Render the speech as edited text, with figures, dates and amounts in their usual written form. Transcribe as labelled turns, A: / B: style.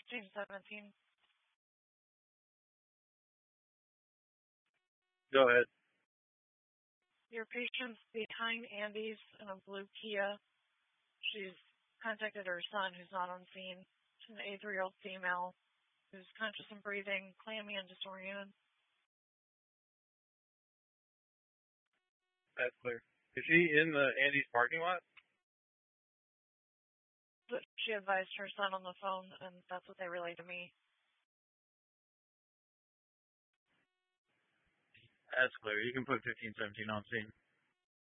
A: 1517.
B: Go ahead.
A: Your patient's behind Andy's in a blue Kia. She's contacted her son, who's not on scene. She's an 83-year-old female who's conscious and breathing, clammy and disoriented.
B: That's clear. Is she in the Andy's parking lot?
A: But she advised her son on the phone, and that's what they relayed to me.
B: That's clear. You can put 1517 on scene.